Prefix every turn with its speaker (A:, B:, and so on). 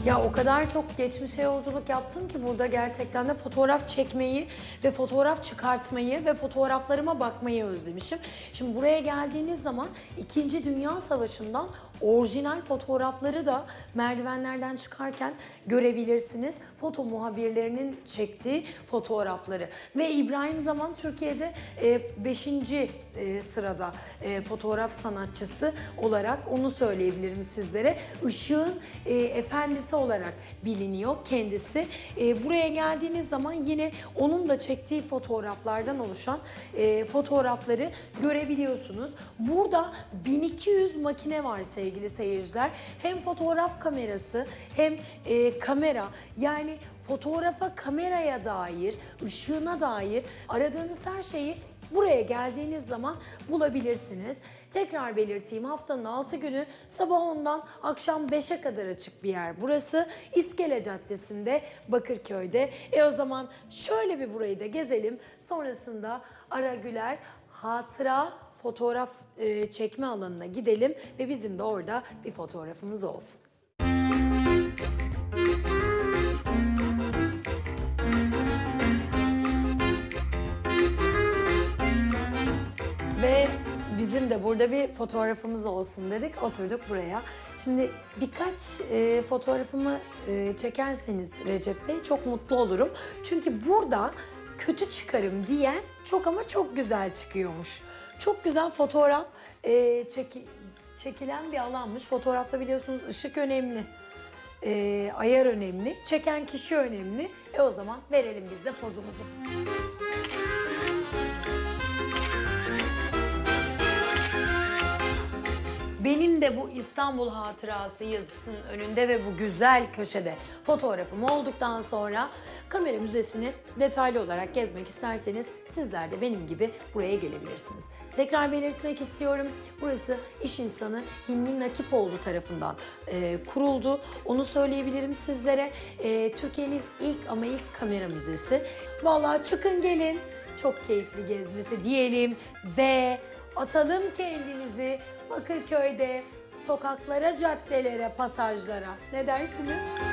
A: Ya o kadar çok geçmişe yolculuk yaptım ki burada gerçekten de fotoğraf çekmeyi ve fotoğraf çıkartmayı ve fotoğraflarıma bakmayı özlemişim. Şimdi buraya geldiğiniz zaman 2. Dünya Savaşı'ndan orijinal fotoğrafları da merdivenlerden çıkarken görebilirsiniz. Foto muhabirlerinin çektiği fotoğrafları. Ve İbrahim Zaman Türkiye'de 5. sırada fotoğraf sanatçısı olarak onu söyleyebilirim sizlere. Işığın efendisi olarak biliniyor kendisi. Buraya geldiğiniz zaman yine onun da çektiği fotoğraflardan oluşan fotoğrafları görebiliyorsunuz. Burada 1200 makine var sevgili seyirciler. Hem fotoğraf kamerası hem kamera, yani fotoğrafa, kameraya dair, ışığına dair aradığınız her şeyi buraya geldiğiniz zaman bulabilirsiniz. Tekrar belirteyim, haftanın 6 günü sabah 10'dan akşam 5'e kadar açık bir yer burası. İskele Caddesi'nde, Bakırköy'de. O zaman şöyle bir burayı da gezelim. Sonrasında Ara Güler Hatıra fotoğraf çekme alanına gidelim ve bizim de orada bir fotoğrafımız olsun. Ve bizim de burada bir fotoğrafımız olsun dedik, oturduk buraya. Şimdi birkaç fotoğrafımı çekerseniz Recep Bey çok mutlu olurum. Çünkü burada kötü çıkarım diyen çok ama çok güzel çıkıyormuş. Çok güzel fotoğraf çekilen bir alanmış. Fotoğrafta biliyorsunuz ışık önemli, ayar önemli, çeken kişi önemli. O zaman verelim biz de pozumuzu. Benim de bu İstanbul Hatırası yazısının önünde ve bu güzel köşede fotoğrafım olduktan sonra Kamera Müzesi'ni detaylı olarak gezmek isterseniz sizler de benim gibi buraya gelebilirsiniz. Tekrar belirtmek istiyorum. Burası iş insanı Hilmi Nakipoğlu tarafından kuruldu. Onu söyleyebilirim sizlere. Türkiye'nin ilk kamera müzesi. Vallahi çıkın gelin. Çok keyifli gezmesi diyelim ve atalım kendimizi Bakırköy'de sokaklara, caddelere, pasajlara. Ne dersiniz?